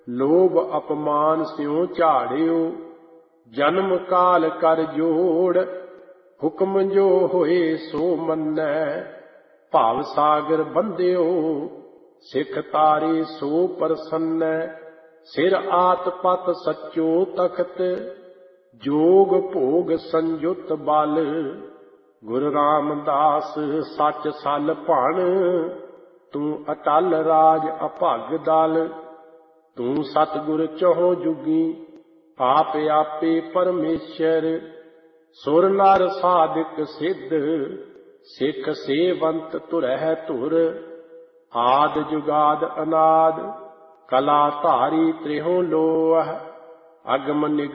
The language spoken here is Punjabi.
ਲੋਭ ਅਪਮਾਨ ਸਿਉ ਝਾੜਿਓ, ਜਨਮ ਕਾਲ ਕਰ ਜੋੜ। ਹੁਕਮ ਜੋ ਹੋਏ ਸੋ ਮੰਨੈ, ਭਾਵ ਸਾਗਰ ਬੰਧਿਓ। ਸਿੱਖ ਤਾਰੇ ਸੋ ਪ੍ਰਸੰਨੈ, ਸਿਰ ਆਤ ਪਤ ਸੱਚੋ ਤਖਤ। ਜੋਗ ਭੋਗ ਸੰਯੁਤ ਬਲ, ਗੁਰੂ ਰਾਮਦਾਸ ਸੱਚ ਸਲ ਭਣ। ਤੂੰ ਅਟਲ ਰਾਜ ਅਭਗ ਦਲ, ਤੂੰ ਸਤਿਗੁਰ ਚਹੁ ਜੁਗੀ। ਆਪ ਆਪੇ ਪਰਮੇਸ਼ਰ, ਸੁਰ ਨਰ ਸਾਧਿਕ ਸਿੱਧ। ਸਿੱਖ ਸੇਵੰਤ ਧੁਰਹਿ ਧੁਰ, ਆਦਿ ਜੁਗਾਦ ਅਨਾਦ। ਕਲਾ ਧਾਰੀ ਤ੍ਰਿਹੋ ਲੋਹ, ਅਗਮ ਨਿਗਮ